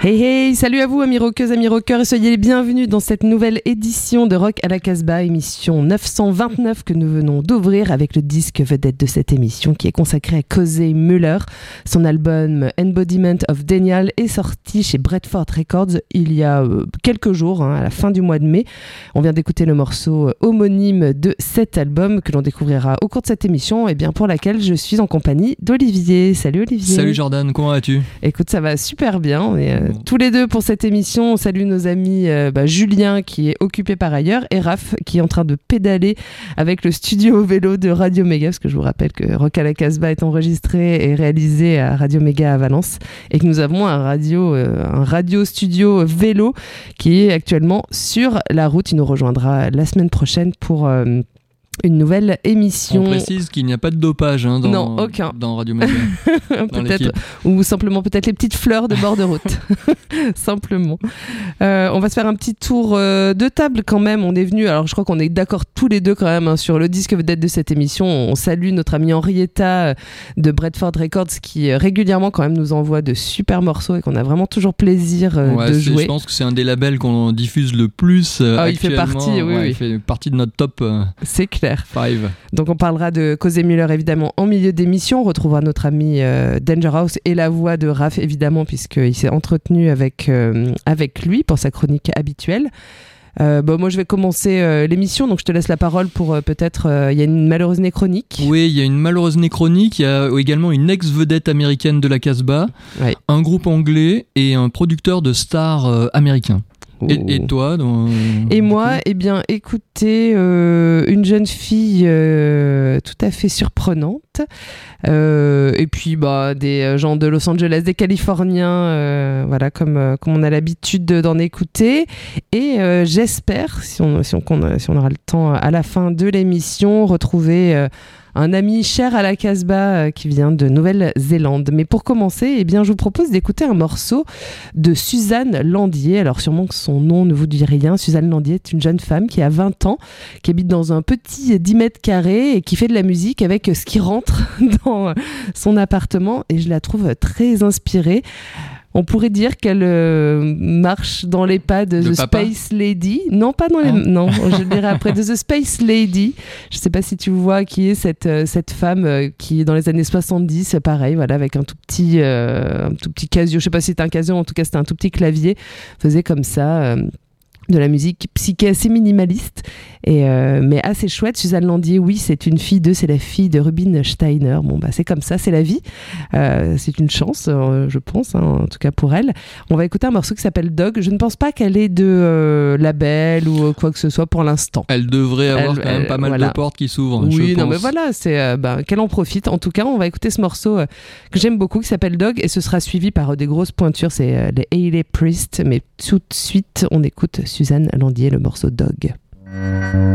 Hey hey, salut à vous amis rockeuses, amis rockeurs et soyez les bienvenus dans cette nouvelle édition de Rock à la Casbah, émission 929 que nous venons d'ouvrir avec le disque vedette de cette émission qui est consacré à Cozy Müller. Son album Embodiment of Denial est sorti chez Bradford Records il y a quelques jours, à la fin du mois de mai. On vient d'écouter le morceau homonyme de cet album que l'on découvrira au cours de cette émission et bien pour laquelle je suis en compagnie d'Olivier. Salut Olivier. Salut Jordan, comment vas-tu ? Écoute, ça va super bien, on est tous les deux pour cette émission. On salue nos amis Julien qui est occupé par ailleurs et Raph qui est en train de pédaler avec le studio vélo de Radio Méga, parce que je vous rappelle que Rock à la Casbah est enregistré et réalisé à Radio Méga à Valence et que nous avons un radio studio vélo qui est actuellement sur la route. Il nous rejoindra la semaine prochaine pour une nouvelle émission. On précise qu'il n'y a pas de dopage non, aucun. Dans Radio Méga. Peut-être, ou simplement peut-être les petites fleurs de bord de route. Simplement. On va se faire un petit tour de table quand même. On est venu, alors je crois qu'on est d'accord tous les deux quand même sur le disque vedette de cette émission. On salue notre ami Henrietta de Bradford Records qui régulièrement quand même nous envoie de super morceaux et qu'on a vraiment toujours plaisir de jouer. Je pense que c'est un des labels qu'on diffuse le plus actuellement. Il fait partie, oui. Il fait partie de notre top. C'est clair. 5. Donc on parlera de Cozy Müller évidemment en milieu d'émission. On retrouvera notre ami Danger House et la voix de Raph évidemment puisqu'il s'est entretenu avec lui pour sa chronique habituelle. Moi je vais commencer l'émission, donc je te laisse la parole pour peut-être il y a une malheureuse néchronique. Oui, il y a une malheureuse néchronique. Il y a également une ex-vedette américaine de la Casbah, un groupe anglais et un producteur de stars américain. Et toi Et moi, écoutez, une jeune fille tout à fait surprenante. Et puis des gens de Los Angeles, des Californiens, comme on a l'habitude d'en écouter. Et j'espère, si on aura le temps à la fin de l'émission, retrouver un ami cher à la Casbah qui vient de Nouvelle-Zélande. Mais pour commencer, je vous propose d'écouter un morceau de Suzanne Landier. Alors sûrement que son nom ne vous dit rien. Suzanne Landier est une jeune femme qui a 20 ans, qui habite dans un petit 10 mètres carrés et qui fait de la musique avec ce qui rentre dans son appartement. Et je la trouve très inspirée. On pourrait dire qu'elle marche dans les pas de The Papa. Space Lady. Non, pas dans les... Non, je le dirai après. De The Space Lady. Je ne sais pas si tu vois qui est cette femme qui est dans les années 70, pareil, avec un tout petit Casio. Je ne sais pas si c'était un Casio, en tout cas c'était un tout petit clavier. Faisait comme ça... de la musique psyché assez minimaliste mais assez chouette. Suzanne Landier, oui, c'est la fille de Rubin Steiner. C'est comme ça, c'est la vie. C'est une chance, je pense, en tout cas pour elle. On va écouter un morceau qui s'appelle Dog. Je ne pense pas qu'elle ait de label ou quoi que ce soit pour l'instant. Elle devrait avoir quand même pas mal de portes qui s'ouvrent. Oui, non, mais voilà, c'est qu'elle en profite. En tout cas, on va écouter ce morceau que j'aime beaucoup qui s'appelle Dog et ce sera suivi par des grosses pointures. C'est les Hayley Priest, mais tout de suite, on écoute Suzanne Landier, le morceau Dog.